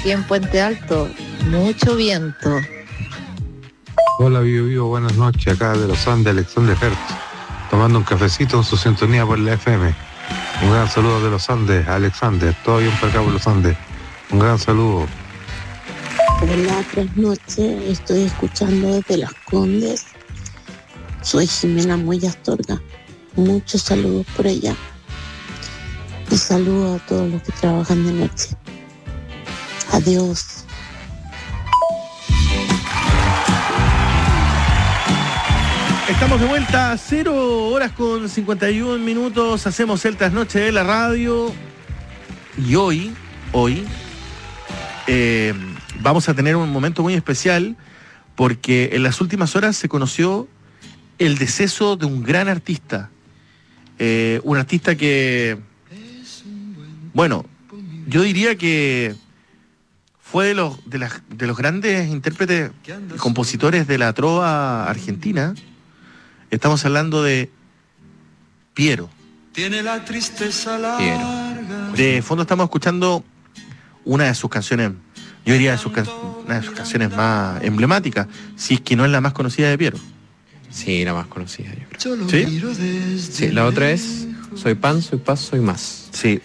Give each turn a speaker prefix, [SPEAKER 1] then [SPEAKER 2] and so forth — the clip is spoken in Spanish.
[SPEAKER 1] aquí en Puente Alto, mucho viento.
[SPEAKER 2] Hola, Vivo, buenas noches, acá de los Andes, Alexander Hertz, tomando un cafecito en su sintonía por la FM. Un gran saludo de los Andes, Alexander, todo bien por acá por los Andes. Un gran saludo.
[SPEAKER 3] Hola, buenas noches, estoy escuchando desde Las Condes. Soy Jimena Moya Astorga. Muchos saludos por allá. Y saludos a todos los que trabajan de noche. Adiós.
[SPEAKER 4] Estamos de vuelta a 0:51. Hacemos el trasnoche de la radio. Y hoy vamos a tener un momento muy especial porque en las últimas horas se conoció el deceso de un gran artista. Un artista que, bueno, yo diría que fue de los grandes intérpretes y compositores de la trova argentina. Estamos hablando de Piero.
[SPEAKER 5] Tiene la tristeza larga.
[SPEAKER 4] De fondo estamos escuchando una de sus canciones, yo diría una de sus canciones más emblemáticas, si es que no es la más conocida de Piero.
[SPEAKER 6] Sí, la más conocida, yo creo.
[SPEAKER 4] ¿Sí?
[SPEAKER 6] Sí, la otra es Soy pan, soy paz, soy más.
[SPEAKER 4] Sí.